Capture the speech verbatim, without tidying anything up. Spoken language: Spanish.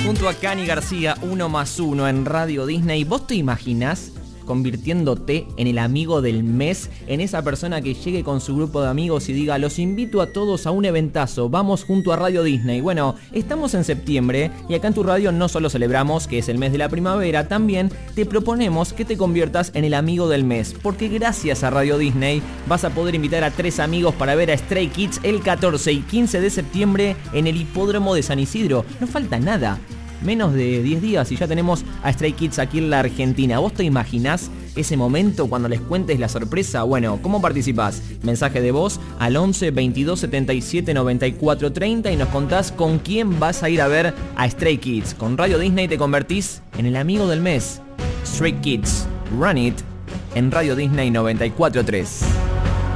junto a Cani García, uno más uno en Radio Disney. ¿Vos te imaginás convirtiéndote en el amigo del mes? En esa persona que llegue con su grupo de amigos y diga: los invito a todos a un eventazo, vamos junto a Radio Disney. Bueno, estamos en septiembre y acá en tu radio no solo celebramos que es el mes de la primavera, también te proponemos que te conviertas en el amigo del mes, porque gracias a Radio Disney vas a poder invitar a tres amigos para ver a Stray Kids el catorce y quince de septiembre en el hipódromo de San Isidro. No falta nada. Menos de diez días y ya tenemos a Stray Kids aquí en la Argentina. ¿Vos te imaginás ese momento cuando les cuentes la sorpresa? Bueno, ¿cómo participás? Mensaje de voz al once veintidós setenta y siete noventa y cuatro treinta y nos contás con quién vas a ir a ver a Stray Kids. Con Radio Disney te convertís en el amigo del mes. Stray Kids, Run It, en Radio Disney noventa y cuatro tres.